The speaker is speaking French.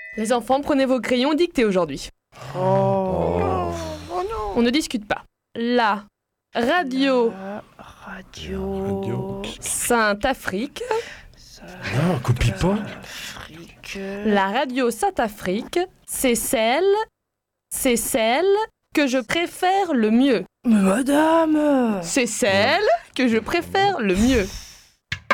Les enfants, prenez vos crayons, dictez aujourd'hui. Oh non. On ne discute pas. La radio Radio Sainte-Afrique. Non, copie pas. La radio Sainte-Afrique, c'est celle que je préfère le mieux. Mais madame! C'est celle que je préfère le mieux.